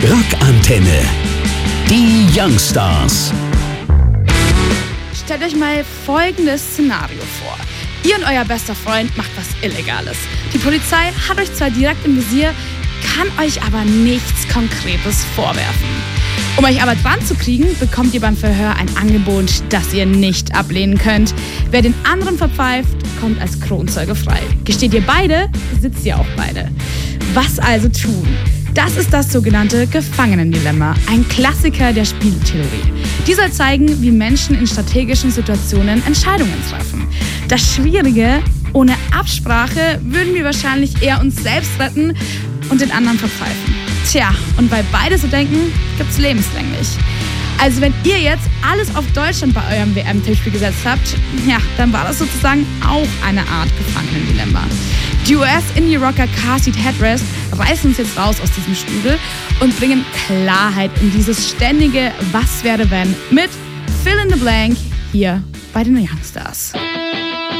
Rockantenne. Die Youngstars. Stellt euch mal folgendes Szenario vor. Ihr und euer bester Freund macht was Illegales. Die Polizei hat euch zwar direkt im Visier, kann euch aber nichts Konkretes vorwerfen. Um euch aber dran zu kriegen, bekommt ihr beim Verhör ein Angebot, das ihr nicht ablehnen könnt. Wer den anderen verpfeift, kommt als Kronzeuge frei. Gesteht ihr beide, sitzt ihr auch beide. Was also tun? Das ist das sogenannte Gefangenendilemma, ein Klassiker der Spieltheorie. Die soll zeigen, wie Menschen in strategischen Situationen Entscheidungen treffen. Das Schwierige, ohne Absprache würden wir wahrscheinlich eher uns selbst retten und den anderen verpfeifen. Tja, und weil beide so denken, gibt's lebenslänglich. Also wenn ihr jetzt alles auf Deutschland bei eurem WM-Tippspiel gesetzt habt, ja, dann war das sozusagen auch eine Art Gefangenendilemma. Die US-Indie-Rocker Car Seat Headrest reißen uns jetzt raus aus diesem Strudel und bringen Klarheit in dieses ständige Was wäre wenn mit Fill in the Blank hier bei den Youngstars.